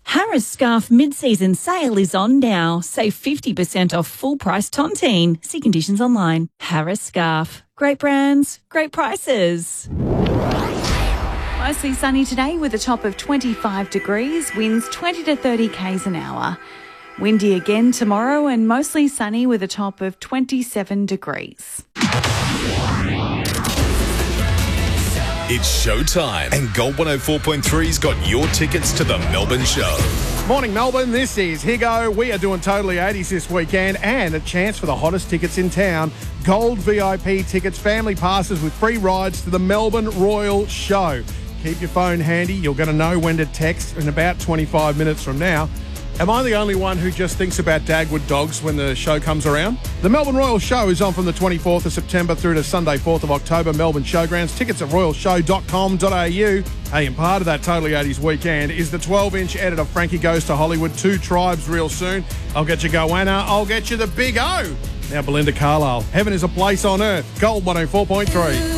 Harris Scarf mid-season sale is on now. Save 50% off full-price tontine. See conditions online. Harris Scarf. Great brands, great prices. Mostly sunny today with a top of 25 degrees, winds 20 to 30 k's an hour. Windy again tomorrow and mostly sunny with a top of 27 degrees. It's showtime, and Gold 104.3's got your tickets to the Melbourne show. Morning, Melbourne. This is Higo. We are doing Totally 80s this weekend and a chance for the hottest tickets in town. Gold VIP tickets, family passes with free rides to the Melbourne Royal Show. Keep your phone handy. You're going to know when to text in about 25 minutes from now. Am I the only one who just thinks about Dagwood dogs when the show comes around? The Melbourne Royal Show is on from the 24th of September through to Sunday, 4th of October, Melbourne Showgrounds. Tickets at royalshow.com.au. Hey, and part of that Totally 80s weekend is the 12-inch edit of Frankie Goes to Hollywood, 2 Tribes real soon. I'll get you Goanna, I'll get you the Big O. Now Belinda Carlisle, Heaven is a Place on Earth, Gold 104.3.